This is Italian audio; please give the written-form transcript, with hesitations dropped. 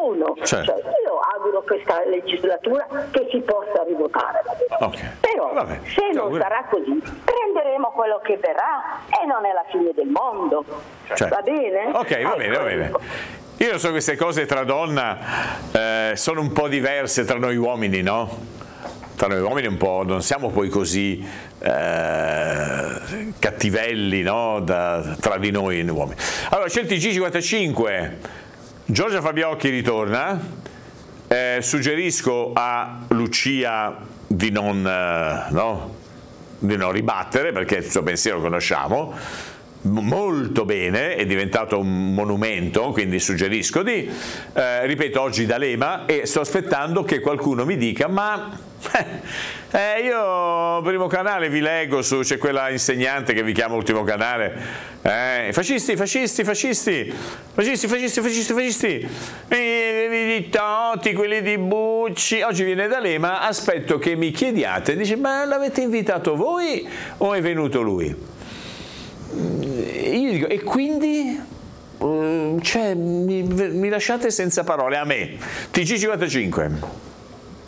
nessuno. Certo. Cioè, io auguro questa legislatura che si possa rivotare. Okay. Però Vabbè. se non sarà così, prenderemo quello che verrà e non è la fine del mondo. Certo. Va bene? Ok, va bene, va bene. Io lo so, queste cose tra donna sono un po' diverse tra noi uomini, no? Tra noi uomini un po', non siamo poi così cattivelli, no? Tra di noi uomini. Allora, c'è il TG55, Giorgia Fabiocchi ritorna, suggerisco a Lucia di non ribattere, perché il suo pensiero lo conosciamo molto bene, è diventato un monumento, quindi suggerisco di ripeto, oggi D'Alema, e sto aspettando che qualcuno mi dica ma io Primo Canale vi leggo c'è quella insegnante che vi chiama Ultimo Canale, fascisti, di Totti, quelli di Bucci. Oggi viene D'Alema, aspetto che mi chiediate, dice ma l'avete invitato voi o è venuto lui? Io dico, e quindi mi lasciate senza parole a me. TG55.